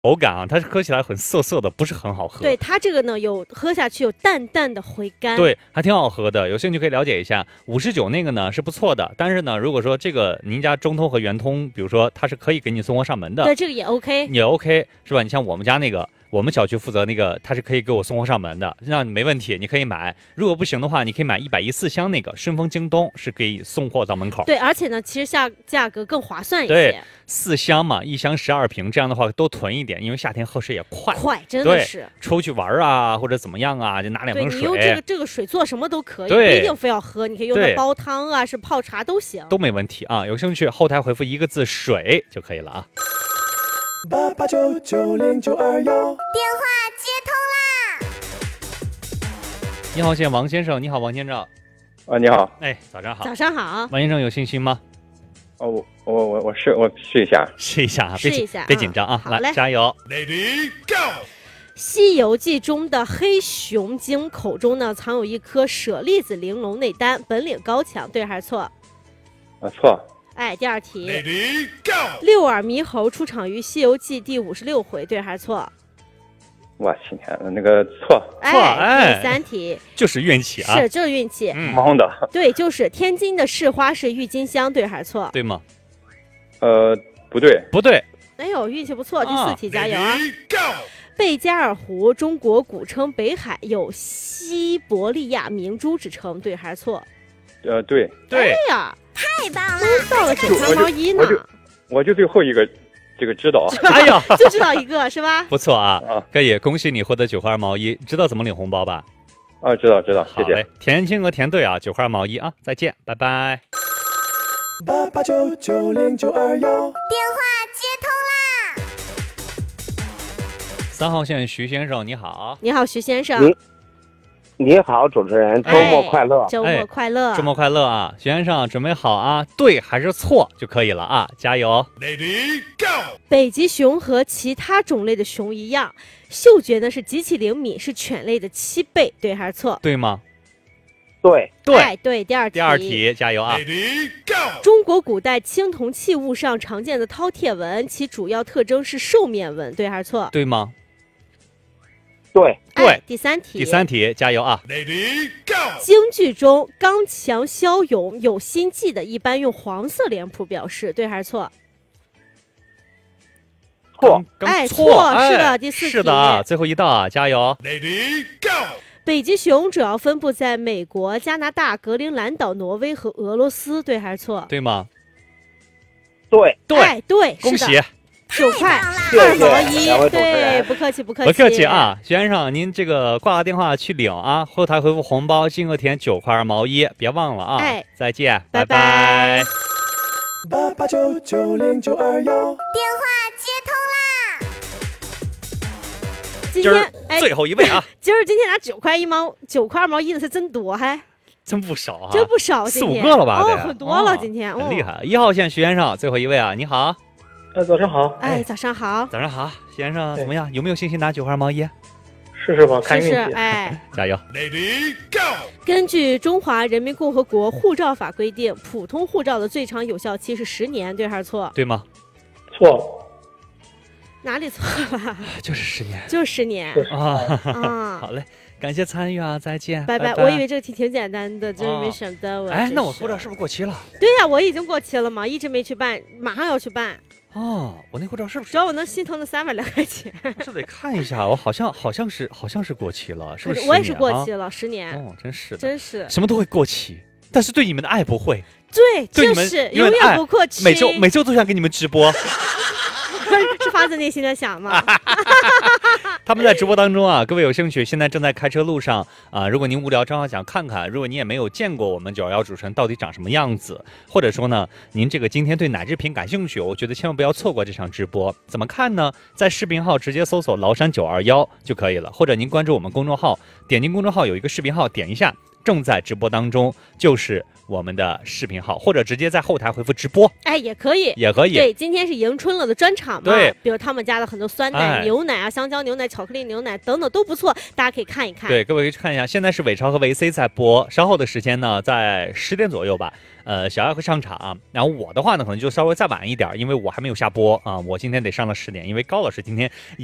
口感啊，它是喝起来很涩涩的，不是很好喝。 对，它这个呢喝下去有淡淡的回甘， 对，还挺好喝的，有兴趣可以了解一下。59那个呢是不错的，但是呢，如果说这个您家中通和圆通，比如说它是可以给你送货上门的， 对，这个也 OK， 也 OK 是吧？你像我们家那个。我们小区负责那个，它是可以给我送货上门的，那没问题，你可以买。如果不行的话，你可以买114箱那个顺丰京东是可以送货到门口。 对，而且呢，其实价格更划算一些。 对，4箱嘛，1箱12瓶，这样的话多囤一点，因为夏天喝水也快。 快，真的是。 出去玩啊，或者怎么样啊，就拿2瓶水。 你用这个水做什么都可以，不一定非要喝，你可以用它煲汤啊，是泡茶都行， 都没问题啊。有兴趣后台回复1个字“水”就可以了啊。 88990921，电话接通啦！ 你好，王先生。你好，王先生。 你好。 哎，早上好。 早上好。 王先生有信心吗？ 我试一下， 试一下， 别紧张啊！ 来， 加油 ，Lady Go！ 《西游记》中的黑熊精口中呢藏有一颗舍利子玲珑内丹，本领高强，对还是错？ 错。 哎，第二题， Lady Go！ 六耳猕猴出场于《西游记》第56回，对还是错？ 我今天那个错。 哎， 第三题， 就是运气啊， 就是运气， 蒙的。 对，就是天津的市花是郁金香，对还是错？ 对吗？ 不对。 不对。 哎呦，运气不错。第四题，加油啊！ Lady Go！ 贝加尔湖，中国古称北海，有西伯利亚明珠之称，对还是错？ 对。 哎呀， 太棒了！ 到了9块毛衣呢。 我就最后一个这个知道。 哎呀， 就知道一个是吧？ 不错啊，可以恭喜你获得9块毛衣。知道怎么领红包吧？ 知道，谢谢。 填金额填对啊，9块毛衣啊，再见，拜拜。 88990921，电话接通啦 ！3号线徐先生，你好。 你好，徐先生。 你好，主持人，周末快乐！ 周末快乐！ 周末快乐啊！徐先生准备好啊，对还是错就可以了啊，加油 ！Lady Go！ 北极熊和其他种类的熊一样，嗅觉呢是极其灵敏，是犬类的7倍，对还是错？ 对吗？ 对。 对，第二题，加油啊 ！Lady Go！ 中国古代青铜器物上常见的饕餮纹，其主要特征是兽面纹，对还是错？ 对吗？ 对。 第三题，加油啊 ！Lady Go！ 京剧中刚强骁勇有心计的，一般用黄色脸谱表示，对还是错？ 错。 错，是的。第四题， 是的啊，最后一道啊，加油 ！Lady Go！ 北极熊主要分布在美国、加拿大、格陵兰岛、挪威和俄罗斯，对还是错？ 对吗？ 对， 恭喜 ！9块2毛1，对，不客气啊，徐先生，您这个挂了电话去领啊，后台回复红包，金额填9块2毛1，别忘了啊！再见， 拜拜。 88990921，电话接通啦！ 今天最后一位啊， 今天拿9块2毛1的才真多，还真不少啊， 真不少 ，4、5个了吧？ 很多了，今天很厉害。1号线徐先生，最后一位啊，你好。 早上好。 早上好。 早上好，徐先生怎么样？有没有信心拿9块2毛1？ 试试吧，看运气。 加油 ！Lady Go！ 根据《中华人民共和国护照法》规定，普通护照的最长有效期是10年，对还是错？ 对吗？ 错。 哪里错了？ 就是10年。 就是10年啊！好嘞，感谢参与啊，再见， 拜拜。我以为这个题挺简单的，就是没想到。 那我护照是不是过期了？ 对呀，我已经过期了嘛，一直没去办，马上要去办。 我那护照是不是？ 只要我能心疼那300来块钱， 是得看一下。我好像是过期了，是不是？ 我也是过期了10年。真是什么都会过期，但是对你们的爱不会。 对， 就是永远不过期。 每周都想给你们直播。 是发自内心的想吗？ 他们在直播当中啊，各位有兴趣，现在正在开车路上啊。如果您无聊，正好想看看，如果你也没有见过我们911主持人到底长什么样子，或者说呢，您这个今天对奶制品感兴趣，我觉得千万不要错过这场直播。怎么看呢？在视频号直接搜索崂山921就可以了，或者您关注我们公众号，点进公众号有一个视频号，点一下。正在直播当中，就是我们的视频号，或者直接在后台回复直播， 也可以。对，今天是迎春了的专场嘛， 对， 比如他们家的很多酸奶、牛奶啊、香蕉牛奶、巧克力牛奶等等都不错，大家可以看一看。 对，各位可以去看一下。现在是伟超和维 C 在播，稍后的时间呢，在10点左右吧， 小爱会上场，然后我的话呢可能就稍微再晚一点，因为我还没有下播啊，我今天得上到10点，因为高老师今天